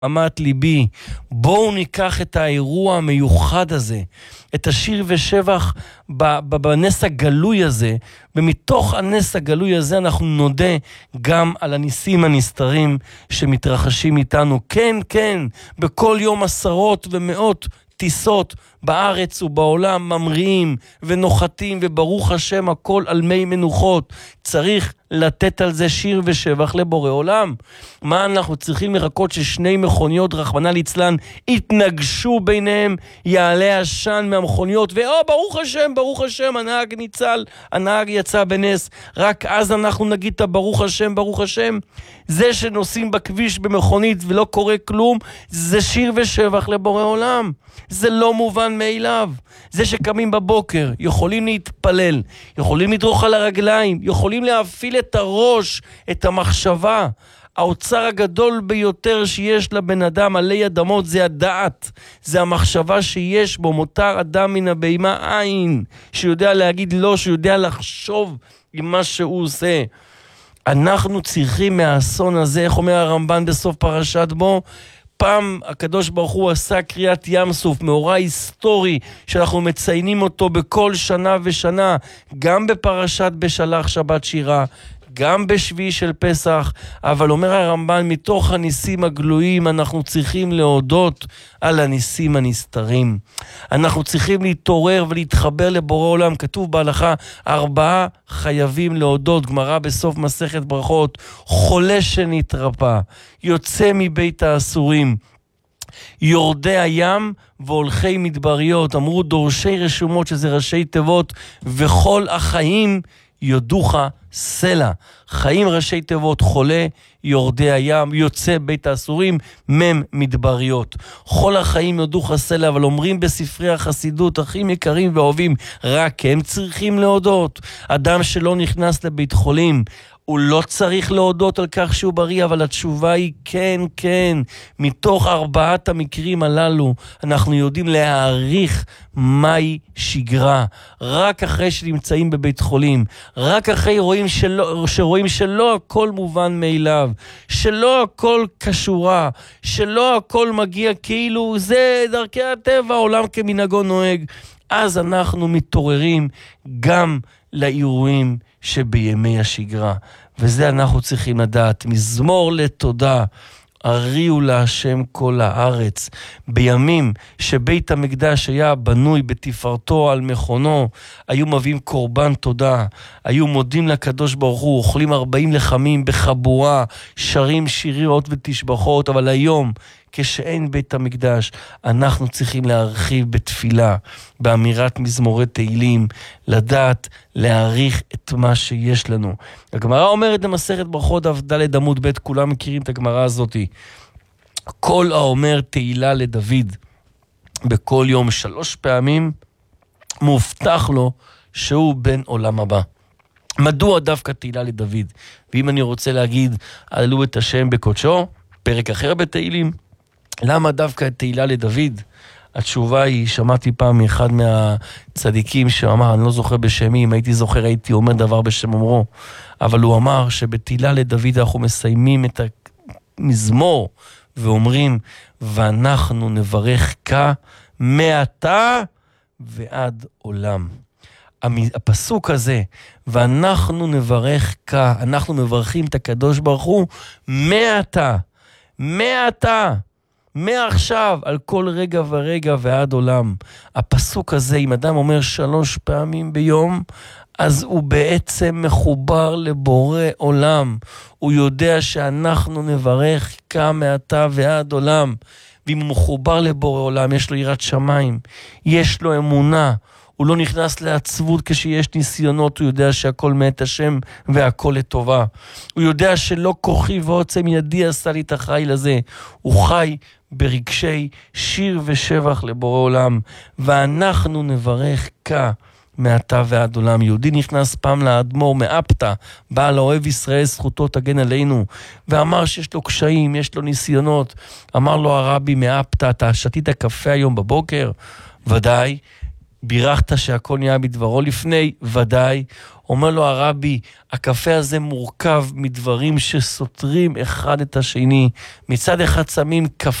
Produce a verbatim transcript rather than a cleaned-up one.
אמת ליבי, בואו ניקח את האירוע המיוחד הזה, את השיר ושבח בנס הגלוי הזה, ומתוך הנס הגלוי הזה אנחנו נודה גם על הניסים הנסתרים שמתרחשים איתנו. כן, כן, בכל יום עשרות ומאות טיסות בארץ ובעולם ממריאים ונוחתים, וברוך השם הכל על מי מנוחות. צריך לתת על זה שיר ושבח לבורא עולם. מה אנחנו צריכים לחכות ששני מכוניות רחמנא ליצלן יתנגשו ביניהם, יעלה עשן מהמכוניות, ואו ברוך השם, ברוך השם, הנהג ניצל, הנהג יצא בנס, רק אז אנחנו נגיד את ברוך השם, ברוך השם? זה שנוסעים בכביש במכונית ולא קורה כלום, זה שיר ושבח לבורא עולם. זה לא מובן מאליו. זה שקמים בבוקר, יכולים להתפלל, יכולים לדרוך על הרגליים, יכולים להפעיל את הראש, את המחשבה. האוצר הגדול ביותר שיש לבן אדם עלי אדמות זה הדעת, זה המחשבה שיש בו. מותר אדם מן הבהמה עין, שיודע להגיד לא, שיודע לחשוב עם מה שהוא עושה. אנחנו צריכים מהאסון הזה, איך אומר הרמב"ן בסוף פרשת בו, פעם הקדוש ברוך הוא עשה קריאת ים סוף, מאורע היסטורי שאנחנו מציינים אותו בכל שנה ושנה, גם בפרשת בשלח שבת שירה, גם בשביעי של פסח. אבל אומר הרמב"ן, מתוך הניסים הגלויים אנחנו צריכים להודות על הניסים הנסתרים. אנחנו צריכים להתעורר ולהתחבר לבורא עולם. כתוב בהלכה, ארבעה חייבים להודות. גמרא בסוף מסכת ברכות, חולה שנתרפא, יוצא מבית האסורים, יורדי הים והולכי מדבריות. אמרו דורשי רשומות, שזה ראשי תיבות, וכל החיים יודוך סלע. חיים ראשי תיבות, חולה, יורדי הים, יוצא בית האסורים, מם מדבריות. כל החיים יודוך סלע. אבל אומרים בספרי החסידות, אחים יקרים ואוהבים, רק הם צריכים להודות. אדם שלא נכנס לבית חולים, הוא לא צריך להודות על כך שהוא בריא, אבל התשובה היא כן, כן. מתוך ארבעת המקרים הללו, אנחנו יודעים להעריך מהי שגרה. רק אחרי שנמצאים בבית חולים, רק אחרי רואים שלא, שרואים שלא הכל מובן מאליו, שלא הכל קשורה, שלא הכל מגיע כאילו זה דרכי הטבע, העולם כמנהגו נוהג, אז אנחנו מתעוררים גם לאירועים שבימי השגרה. וזה אנחנו צריכים לדעת. מזמור לתודה, הריעו להשם כל הארץ. בימים שבית המקדש היה בנוי בתפארתו על מכונו, היו מביאים קורבן תודה, היו מודים לקדוש ברוך הוא, אוכלים ארבעים לחמים בחבורה, שרים שיריות ותשבחות. אבל היום, כשאין בית המקדש, אנחנו צריכים להרחיב בתפילה, באמירת מזמורי תהילים, לדעת להעריך את מה שיש לנו. הגמרא אומרת במסכת ברכות דף ד' עמוד ב', כולם מכירים את הגמרא הזאת, כל האומר תהילה לדוד בכל יום שלוש פעמים, מובטח לו שהוא בן עולם הבא. מדוע דווקא תהילה לדוד? ואם אני רוצה להגיד עלו את השם בקודשו, פרק אחר בתהילים, למה דווקא את תהילה לדוד? התשובה היא, שמעתי פעם מאחד מהצדיקים שאמר, אני לא זוכר בשמי, אם הייתי זוכר הייתי אומר דבר בשם אומרו, אבל הוא אמר שבתהילה לדוד אנחנו מסיימים את המזמור ואומרים, ואנחנו נברך כה מעתה ועד עולם. הפסוק הזה, ואנחנו נברך כה, אנחנו מברכים את הקדוש ברוך הוא מעתה, מעתה, מעכשיו, על כל רגע ורגע ועד עולם. הפסוק הזה, אם אדם אומר שלוש פעמים ביום, אז הוא בעצם מחובר לבורא עולם. הוא יודע שאנחנו נברך כה מעתה ועד עולם. ואם הוא מחובר לבורא עולם, יש לו יראת שמיים, יש לו אמונה, הוא לא נכנס לעצבות כשיש ניסיונות, הוא יודע שהכל מאת השם והכל לטובה. הוא יודע שלא כוחי ועוצם ידי עשה לי את החיל הזה. הוא חי ברגשי שיר ושבח לבורא עולם, ואנחנו נברך כה מעתה ועד עולם. יהודי נכנס פעם לאדמו"ר מאפתא, בעל האוהב ישראל זכותו תגן עלינו, ואמר שיש לו קשיים, יש לו ניסיונות. אמר לו הרבי מאפתא, אתה שתית קפה היום בבוקר? ודאי. בירכת שהכל נהיה בדברו לפני, ודאי. אומר לו הרבי, הקפה הזה מורכב מדברים שסותרים אחד את השני. מצד אחד שמים קפה,